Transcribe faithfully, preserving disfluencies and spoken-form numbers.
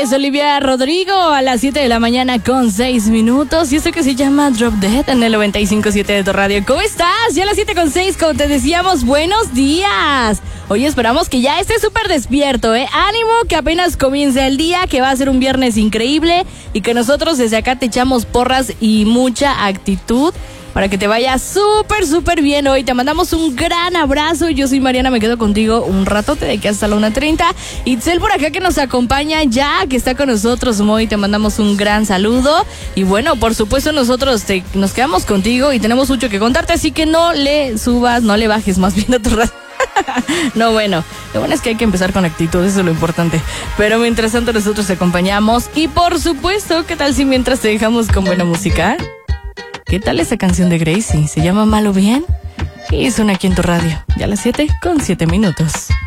es Olivia Rodrigo a las siete de la mañana con seis minutos. Y esto que se llama Drop Dead en el noventa y cinco punto siete de tu radio. ¿Cómo estás? Ya a las siete con seis, como te decíamos, buenos días. Hoy esperamos que ya estés súper despierto, ¿eh? Ánimo, que apenas comienza el día, que va a ser un viernes increíble y que nosotros desde acá te echamos porras y mucha actitud para que te vaya súper, súper bien hoy. Te mandamos un gran abrazo. Yo soy Mariana, me quedo contigo un rato, te de que hasta la una treinta. Itzel por acá que nos acompaña ya, que está con nosotros. Moy, te mandamos un gran saludo. Y bueno, por supuesto nosotros te, nos quedamos contigo y tenemos mucho que contarte, así que no le subas, no le bajes más bien a tu radio. No, bueno, lo bueno es que hay que empezar con actitud, eso es lo importante. Pero mientras tanto nosotros te acompañamos. Y por supuesto, ¿qué tal si mientras te dejamos con buena música? ¿Qué tal esa canción de Gracie? ¿Se llama Malo Bien? Y suena aquí en tu radio, ya a las siete con siete minutos.